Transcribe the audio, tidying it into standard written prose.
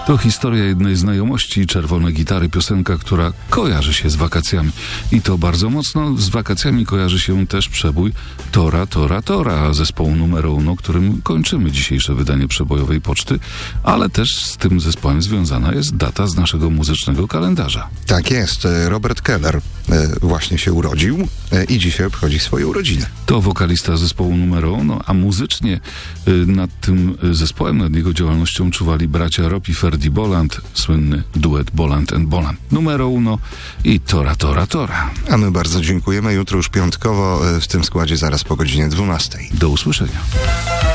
To historia jednej znajomości i czerwone gitary, piosenka, która kojarzy się z wakacjami. I to bardzo mocno. Z wakacjami kojarzy się też przebój Tora, Tora, Tora zespołu Numero Uno, którym kończymy dzisiejsze wydanie przebojowej poczty, ale też z tym zespołem związana jest data z naszego muzycznego kalendarza. Tak jest. Robert Keller właśnie się urodził i dzisiaj obchodzi swoje urodziny. To wokalista zespołu Numero Uno, a muzycznie nad tym zespołem, nad jego działalnością czuwali bracia Rob i Ferdy Boland, słynny duet Boland and Boland. Numero Uno i Tora, Tora, Tora. A my bardzo dziękujemy. Jutro już piątkowo w tym składzie zaraz po godzinie 12. Do usłyszenia.